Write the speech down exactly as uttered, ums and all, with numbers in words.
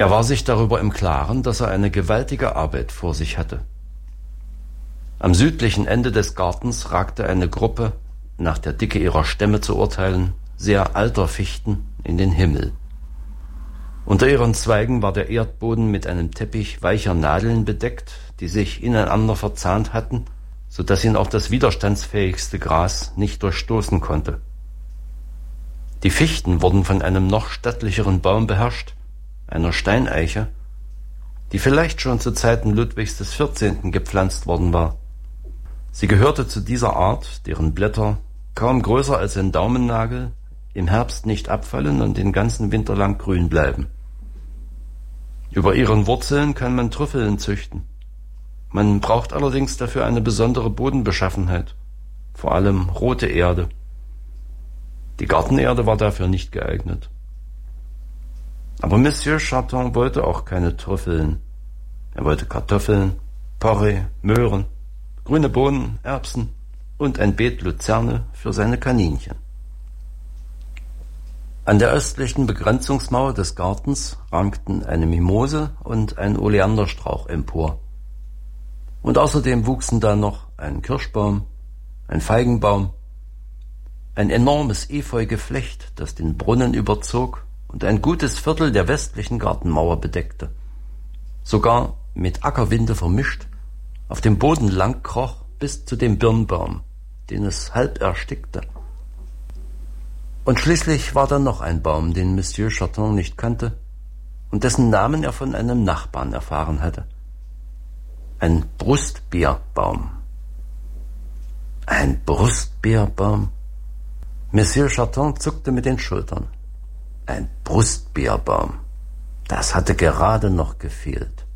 Er war sich darüber im Klaren, dass er eine gewaltige Arbeit vor sich hatte. Am südlichen Ende des Gartens ragte eine Gruppe, nach der Dicke ihrer Stämme zu urteilen, sehr alter Fichten in den Himmel. Unter ihren Zweigen war der Erdboden mit einem Teppich weicher Nadeln bedeckt, die sich ineinander verzahnt hatten, so dass ihn auch das widerstandsfähigste Gras nicht durchstoßen konnte. Die Fichten wurden von einem noch stattlicheren Baum beherrscht, einer Steineiche, die vielleicht schon zu Zeiten Ludwigs des Vierzehnten gepflanzt worden war. Sie gehörte zu dieser Art, deren Blätter, kaum größer als ein Daumennagel, im Herbst nicht abfallen und den ganzen Winter lang grün bleiben. Über ihren Wurzeln kann man Trüffeln züchten. Man braucht allerdings dafür eine besondere Bodenbeschaffenheit, vor allem rote Erde. Die Gartenerde war dafür nicht geeignet. Aber Monsieur Charton wollte auch keine Trüffeln. Er wollte Kartoffeln, Porree, Möhren, grüne Bohnen, Erbsen und ein Beet Luzerne für seine Kaninchen. An der östlichen Begrenzungsmauer des Gartens rankten eine Mimose und ein Oleanderstrauch empor. Und außerdem wuchsen da noch ein Kirschbaum, ein Feigenbaum, ein enormes Efeugeflecht, das den Brunnen überzog und ein gutes Viertel der westlichen Gartenmauer bedeckte. Sogar mit Ackerwinde vermischt, auf dem Boden lang kroch bis zu dem Birnbaum, den es halb erstickte. Und schließlich war da noch ein Baum, den Monsieur Charton nicht kannte und dessen Namen er von einem Nachbarn erfahren hatte. Ein Brustbeerbaum. Ein Brustbeerbaum? Monsieur Charton zuckte mit den Schultern. Ein Brustbeerbaum. Das hatte gerade noch gefehlt.